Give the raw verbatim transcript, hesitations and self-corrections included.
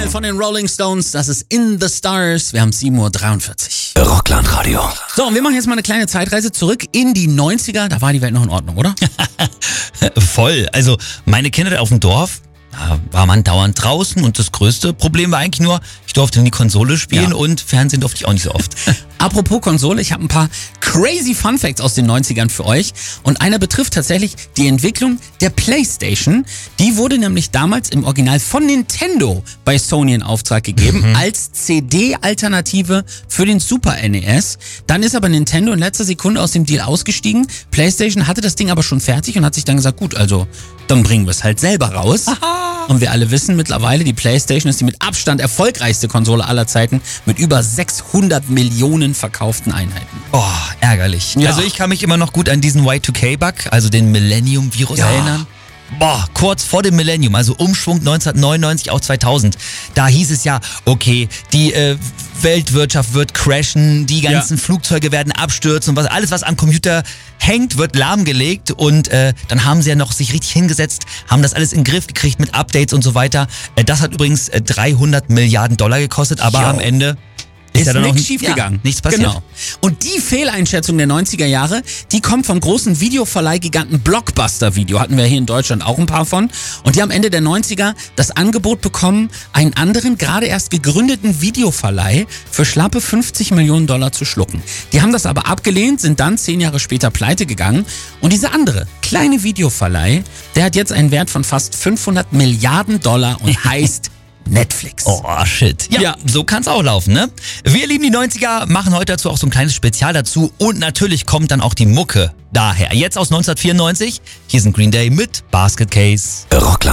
Style von den Rolling Stones. Das ist In the Stars. Wir haben sieben Uhr dreiundvierzig. Rockland-Radio. So, und wir machen jetzt mal eine kleine Zeitreise zurück in die neunziger. Da war die Welt noch in Ordnung, oder? Voll. Also meine Kinder auf dem Dorf, da war man dauernd draußen und das größte Problem war eigentlich nur, ich durfte nie Konsole spielen Ja. und Fernsehen durfte ich auch nicht so oft. Apropos Konsole, ich habe ein paar crazy Fun Facts aus den neunzigern für euch. Und einer betrifft tatsächlich die Entwicklung der PlayStation. Die wurde nämlich damals im Original von Nintendo bei Sony in Auftrag gegeben, mhm. als C D-Alternative für den Super N E S. Dann ist aber Nintendo in letzter Sekunde aus dem Deal ausgestiegen. PlayStation hatte das Ding aber schon fertig und hat sich dann gesagt, gut, also dann bringen wir es halt selber raus. Aha. Und wir alle wissen mittlerweile, die PlayStation ist die mit Abstand erfolgreichste Konsole aller Zeiten mit über sechshundert Millionen verkauften Einheiten. Oh, ärgerlich. Ja. Also ich kann mich immer noch gut an diesen Y zwei K-Bug, also den Millennium-Virus Ja. erinnern. Boah, kurz vor dem Millennium, also Umschwung neunzehnhundertneunundneunzig auf zweitausend, da hieß es ja, okay, die äh, Weltwirtschaft wird crashen, die ganzen Ja. Flugzeuge werden abstürzen und was, alles, was am Computer hängt, wird lahmgelegt und äh, dann haben sie ja noch sich richtig hingesetzt, haben das alles in den Griff gekriegt mit Updates und so weiter. Äh, das hat übrigens äh, dreihundert Milliarden Dollar gekostet, aber Jo. am Ende Ist ja dann nichts auch- schief ja, gegangen. nichts passiert. Genau. Und die Fehleinschätzung der neunziger Jahre, die kommt vom großen Videoverleihgiganten Blockbuster Video. Hatten wir hier in Deutschland auch ein paar von. Und die haben Ende der neunziger das Angebot bekommen, einen anderen, gerade erst gegründeten Videoverleih für schlappe fünfzig Millionen Dollar zu schlucken. Die haben das aber abgelehnt, sind dann zehn Jahre später pleite gegangen. Und dieser andere, kleine Videoverleih, der hat jetzt einen Wert von fast fünfhundert Milliarden Dollar und heißt Netflix. Oh, shit. Ja, Ja. so kann's auch laufen, ne? Wir lieben die neunziger, machen heute dazu auch so ein kleines Spezial dazu und natürlich kommt dann auch die Mucke daher. Jetzt aus neunzehnhundertvierundneunzig, hier sind Green Day mit Basket Case. Rockland.